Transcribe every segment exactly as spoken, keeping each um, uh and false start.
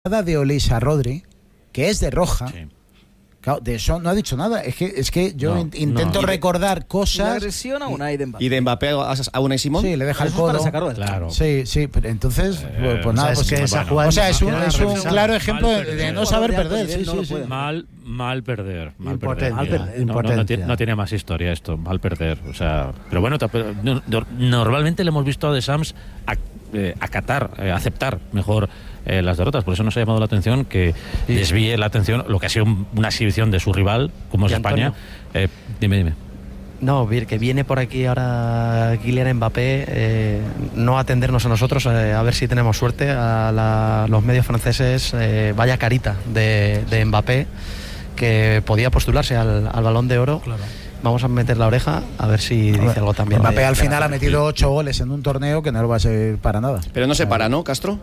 de Olise a Rodri, que es de roja, sí. Claro, de eso no ha dicho nada. Es que, es que yo No, in- intento no. recordar cosas. La agresión a Unai de Mbappé. ¿Y de Mbappé a, a Unai Simón? Sí, le deja el Eso es para codo. sacarlo del Claro. campo. Sí, sí, pero entonces, pues, pues nada, o sea, es pues, que bueno. esa jugada O sea, es un, queda es un revisada. claro ejemplo Mal de, de perder. no saber De alto perder. nivel Sí, no sí, lo sí. puede. Mal, mal perder, mal Impotencia. perder. Mal No, perder. no, no, Impotencia. tiene, no tiene más historia esto, mal perder. O sea, pero bueno, ta- no- no- normalmente le hemos visto a De Sams a- eh, acatar, eh, aceptar mejor eh, las derrotas. Por eso nos ha llamado la atención que desvíe la atención lo que ha sido un- una exhibición de su rival, como es Y España. Antonio. Eh, dime, dime. No, Vir, que viene por aquí ahora Kylian Mbappé, eh, no atendernos a nosotros, eh, a ver si tenemos suerte, a la- los medios franceses, eh, vaya carita de, de Mbappé, que podía postularse al, al Balón de Oro. Claro. Vamos a meter la oreja a ver si dice algo también. Mbappé de- al de final la- ha metido ocho goles en un torneo que no lo va a servir para nada. Pero no se para, ¿no, Castro?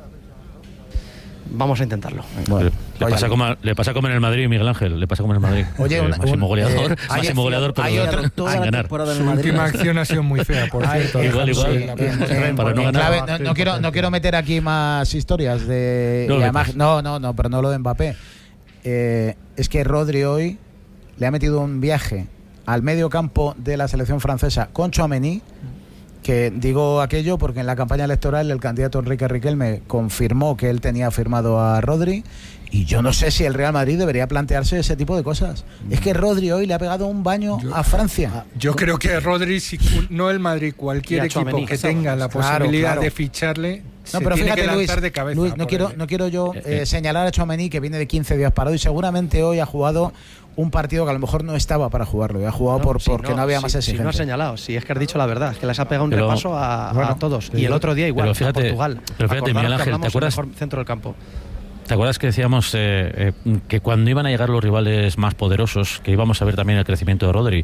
Vamos a intentarlo. Bueno, le, le oye, pasa como, a- le pasa como en el Madrid, Miguel Ángel. Le pasa como en el Madrid. Oye, Eh, un- máximo un- goleador, eh, hay- máximo goleador, pero hay de- otro- Toda sin la ganar. temporada en Su el Madrid. última acción ha sido muy fea, por Ay, cierto. igual, dejándose igual. la En- pena. en- Para no en ganar. clave, no, no quiero, no quiero meter aquí más historias de. No y lo además- metas. no, no, no, pero no lo de Mbappé. Eh, es que Rodri hoy le ha metido un viaje al medio campo de la selección francesa con Tchouaméni, que digo aquello porque en la campaña electoral el candidato Enrique Riquelme confirmó que él tenía firmado a Rodri. Y yo no sé si el Real Madrid debería plantearse ese tipo de cosas. Es que Rodri hoy le ha pegado un baño Yo- a Francia. Yo creo que Rodri, si cu- no el Madrid, cualquier Y a equipo Tchouaméni. que tenga la Claro, posibilidad claro. de ficharle, No, se pero tiene fíjate, que Luis, lanzar de cabeza. Luis, no por quiero, él. no quiero yo Eh, eh, eh. señalar a Tchouaméni, que viene de quince días parado y seguramente hoy ha jugado un partido que a lo mejor no estaba para jugarlo y ha jugado No, por si porque no, había si- más si exigencia. no has señalado, si es que has dicho la verdad, es que les ha pegado un Pero- repaso a, a bueno, todos. pero- Y el otro día igual, pero fíjate- a Portugal. pero fíjate, Acordaros Miguel que Ángel, ¿te hablamos del acuerdas? mejor centro del campo. ¿Te acuerdas que decíamos eh, eh, que cuando iban a llegar los rivales más poderosos, que íbamos a ver también el crecimiento de Rodri?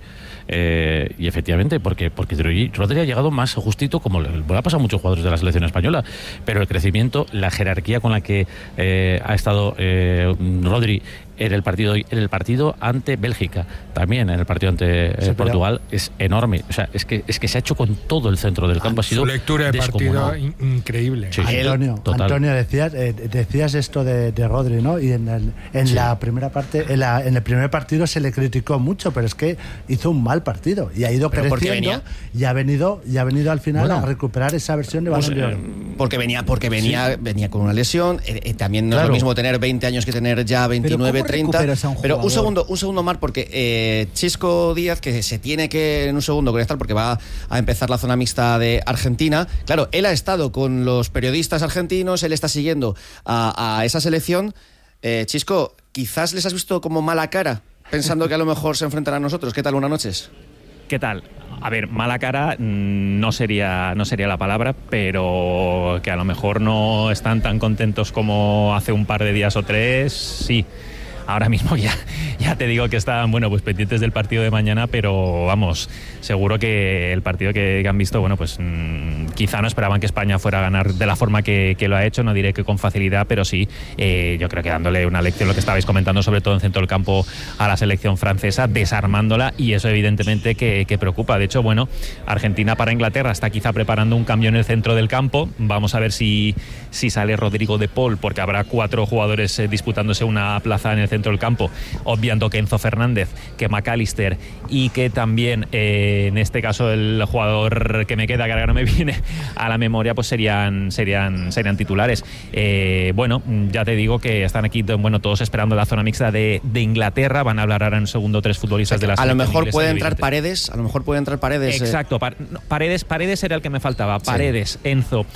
Eh, y efectivamente, porque, porque Rodri ha llegado más justito, como le, le ha pasado a muchos jugadores de la selección española, pero el crecimiento, la jerarquía con la que eh, ha estado eh, Rodri en el partido en el partido ante Bélgica, también en el partido ante eh, Sí, pero- Portugal, es enorme. O sea, es que es que se ha hecho con todo el centro del campo. Ha sido Su lectura de partido descomunal. in- increíble. Sí, sí, Antonio, total. Antonio decías, eh, decías esto de, de Rodri, ¿no? Y en, el, en Sí. la primera parte, en, la, en el primer partido se le criticó mucho, pero es que hizo un mal partido y ha ido Pero porque creciendo venía- y ha venido y ha venido al final Bueno, a recuperar esa versión de pues, Balón de Oro. eh, Porque venía, porque venía, venía con una lesión. eh, eh, también no es Claro. lo mismo tener veinte años que tener ya veintinueve, ¿cómo treinta. recuperas a un Pero un jugador? segundo, un segundo, Mar, porque eh, Chisco Díaz, que se tiene que en un segundo conectar porque va a empezar la zona mixta de Argentina. Claro, él ha estado con los periodistas argentinos, él está siguiendo a, a esa selección. Eh, Chisco, quizás les has visto como mala cara, pensando que a lo mejor se enfrentarán a nosotros. ¿Qué tal? Buenas noches. ¿Qué tal? A ver, mala cara mm, no sería, no sería la palabra, pero que a lo mejor no están tan contentos como hace un par de días o tres, sí. Ahora mismo ya, ya te digo que están, bueno, pues pendientes del partido de mañana, pero vamos, seguro que el partido que, que han visto, bueno, pues mmm, quizá no esperaban que España fuera a ganar de la forma que, que lo ha hecho, no diré que con facilidad, pero sí, eh, yo creo que dándole una lección, lo que estabais comentando, sobre todo en centro del campo, a la selección francesa, desarmándola, y eso evidentemente que, que preocupa. De hecho, bueno, Argentina para Inglaterra está quizá preparando un cambio en el centro del campo. Vamos a ver si, si sale Rodrigo de Paul, porque habrá cuatro jugadores eh, disputándose una plaza en el centro del campo, obviando que Enzo Fernández, que McAllister y que también eh, en este caso el jugador que me queda, que ahora no me viene a la memoria, pues serían serían serían titulares. Eh, bueno, ya te digo que están aquí, bueno, todos esperando la zona mixta de, de Inglaterra. Van a hablar ahora en segundo tres futbolistas de la A lo selección mejor inglesa, puede entrar evidente. Paredes, a lo mejor puede entrar Paredes. eh, Exacto, Par- no, Paredes, Paredes era el que me faltaba. Paredes, Enzo,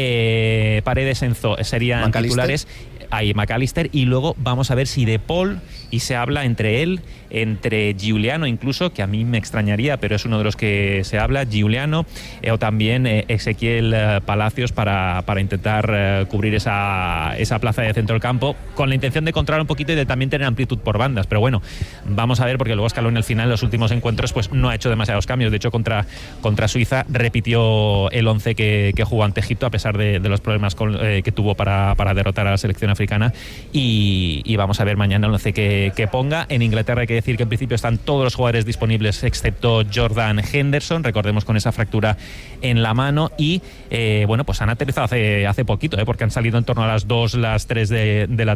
eh, Paredes, Enzo serían McAllister. titulares. Ahí McAllister, y luego vamos a ver si De Paul, y se habla entre él, entre Giuliano incluso, que a mí me extrañaría, pero es uno de los que se habla, Giuliano, eh, o también eh, Ezequiel eh, Palacios para, para intentar eh, cubrir esa, esa plaza de centro del campo, con la intención de controlar un poquito y de también tener amplitud por bandas. Pero bueno, vamos a ver, porque luego Scaloni al final, en los últimos encuentros, pues no ha hecho demasiados cambios. De hecho, contra, contra Suiza repitió el once que, que jugó ante Egipto, a pesar de, de los problemas con, eh, que tuvo para, para derrotar a la selección africana y, y vamos a ver mañana el once que, que ponga. En Inglaterra hay que decir que en principio están todos los jugadores disponibles excepto Jordan Henderson, recordemos con esa fractura en la mano y eh, bueno, pues han aterrizado hace, hace poquito, ¿eh? porque han salido en torno a las dos, las tres de, de la